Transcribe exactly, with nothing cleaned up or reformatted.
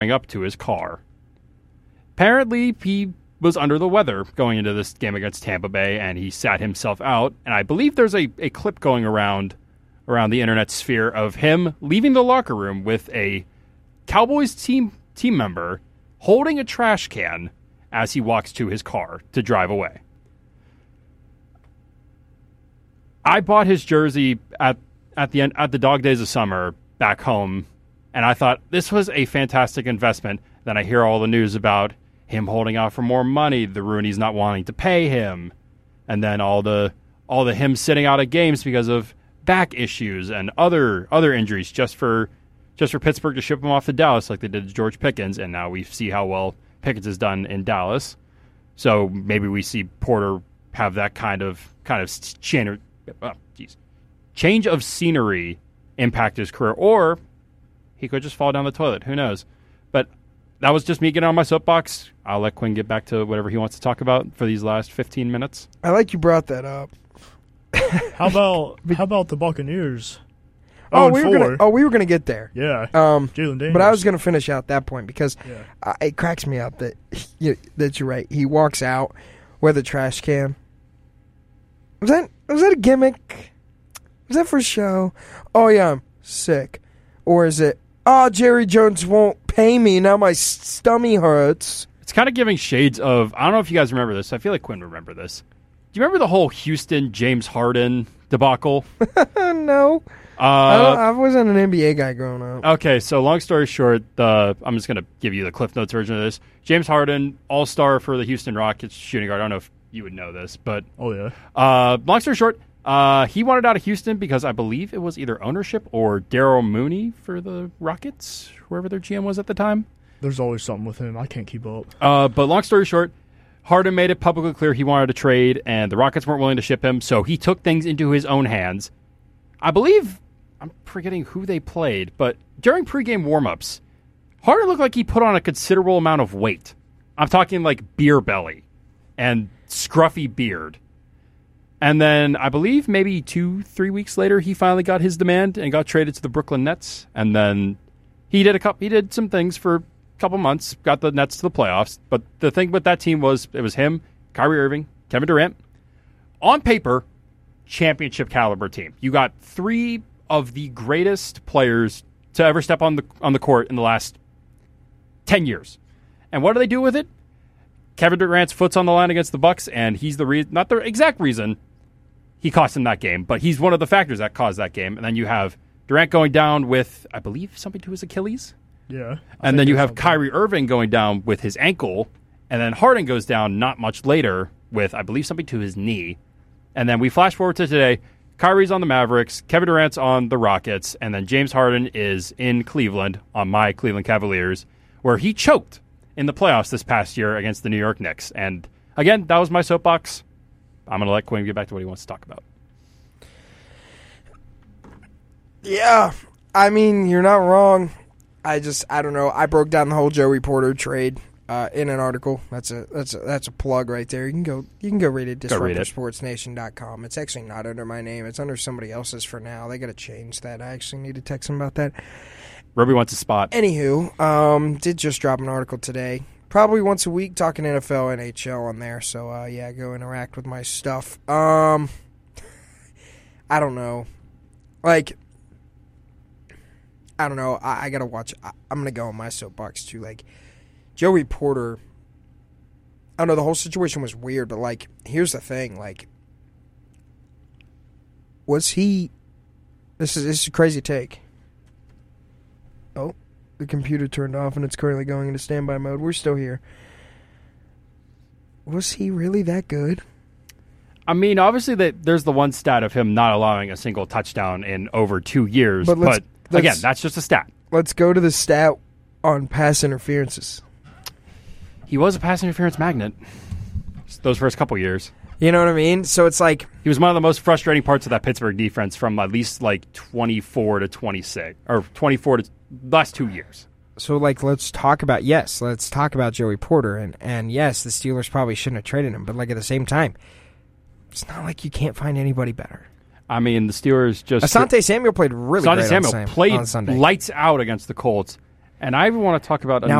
up to his car. Apparently, he was under the weather going into this game against Tampa Bay, and he sat himself out. And I believe there's a, a clip going around around the internet sphere of him leaving the locker room with a Cowboys team team member holding a trash can as he walks to his car to drive away. I bought his jersey at at the end at the Dog Days of Summer back home, and I thought this was a fantastic investment. Then I hear all the news about him holding out for more money, the Rooney's not wanting to pay him, and then all the all the him sitting out of games because of back issues and other other injuries just for just for Pittsburgh to ship him off to Dallas like they did to George Pickens, and now we see how well Pickens has done in Dallas. So maybe we see Porter have that kind of kind of change, oh, geez, change of scenery impact his career, or he could just fall down the toilet. Who knows? But that was just me getting on my soapbox. I'll let Quinn get back to whatever he wants to talk about for these last fifteen minutes. I like you brought that up. How about how about the Buccaneers? Oh, we were gonna. Oh, we were gonna get there. Yeah. Um, Jalen Daniels. But I was gonna finish out that point because yeah. uh, it cracks me up that you, that you're right. He walks out with a trash can. Was that was that a gimmick? Was that for show? Oh yeah, I'm sick. Or is it? Oh, Jerry Jones won't pay me now. My stummy hurts. It's kind of giving shades of. I don't know if you guys remember this. I feel like Quinn would remember this. Do you remember the whole Houston James Harden debacle? No. Uh, I, don't, I wasn't an N B A guy growing up. Okay, so long story short, the I'm just going to give you the Cliff Notes version of this. James Harden, all-star for the Houston Rockets shooting guard. I don't know if you would know this, but oh yeah. Uh, long story short, uh, he wanted out of Houston because I believe it was either ownership or Daryl Mooney for the Rockets, whoever their G M was at the time. There's always something with him. I can't keep up. Uh, but long story short, Harden made it publicly clear he wanted to trade, and the Rockets weren't willing to ship him, so he took things into his own hands. I believe, I'm forgetting who they played, but during pregame warmups, Harden looked like he put on a considerable amount of weight. I'm talking like beer belly and scruffy beard. And then I believe maybe two, three weeks later, he finally got his demand and got traded to the Brooklyn Nets. And then he did a couple, he did some things for a couple months, got the Nets to the playoffs. But the thing with that team was it was him, Kyrie Irving, Kevin Durant. On paper, championship caliber team. You got three of the greatest players to ever step on the on the court in the last ten years. And what do they do with it? Kevin Durant's foot's on the line against the Bucks, and he's the reason, not the exact reason he cost him that game, but he's one of the factors that caused that game. And then you have Durant going down with, I believe, something to his Achilles. Yeah. I And then you have something. Kyrie Irving going down with his ankle, and then Harden goes down not much later with, I believe, something to his knee. And then we flash forward to today. Kyrie's on the Mavericks, Kevin Durant's on the Rockets, and then James Harden is in Cleveland on my Cleveland Cavaliers, where he choked in the playoffs this past year against the New York Knicks. And again, that was my soapbox. I'm going to let Quinn get back to what he wants to talk about. Yeah, I mean, you're not wrong. I just, I don't know. I broke down the whole Joey Porter trade uh, in an article. That's a that's a, that's a plug right there. You can go you can go read it. disruptor sports nation dot com. It's actually not under my name. It's under somebody else's for now. They got to change that. I actually need to text them about that. Roby wants a spot. Anywho, um, did just drop an article today. Probably once a week, talking N F L, N H L on there. So uh, yeah, go interact with my stuff. Um, I don't know, like. I don't know. I, I gotta watch. I, I'm gonna go on my soapbox too. Like Joey Porter. I don't know. The whole situation was weird, but like, here's the thing. Like, was he? This is this is a crazy take. Oh, the computer turned off and it's currently going into standby mode. We're still here. Was he really that good? I mean, obviously, that there's the one stat of him not allowing a single touchdown in over two years, But but. let's- Again, that's just a stat. Let's go to the stat on pass interferences. He was a pass interference magnet those first couple years. You know what I mean? So it's like He was one of the most frustrating parts of that Pittsburgh defense from at least like twenty-four to twenty-six, or twenty-four to last two years. So, like, let's talk about, yes, let's talk about Joey Porter. And, and yes, the Steelers probably shouldn't have traded him. But, like, at the same time, it's not like you can't find anybody better. I mean, the Steelers just... Asante Samuel played really Asante great Samuel on, Sam, played on Sunday. lights out against the Colts. And I want to talk about Now